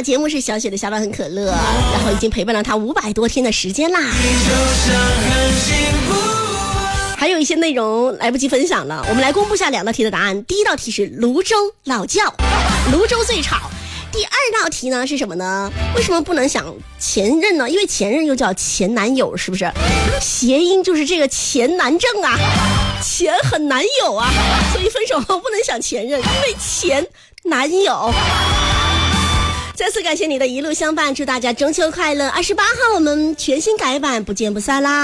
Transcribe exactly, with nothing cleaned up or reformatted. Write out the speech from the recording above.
档节目是小雪的小宝很可乐，然后已经陪伴了他五百多天的时间啦。还有一些内容来不及分享了，我们来公布下两道题的答案。第一道题是泸州老窖，泸州最吵。第二道题呢是什么呢？为什么不能想前任呢？因为前任又叫前男友，是不是？谐音就是这个钱难挣啊，钱很难有啊，所以分手后不能想前任，因为钱难有。再次感谢你的一路相伴，祝大家中秋快乐！二十八号我们全新改版，不见不散啦！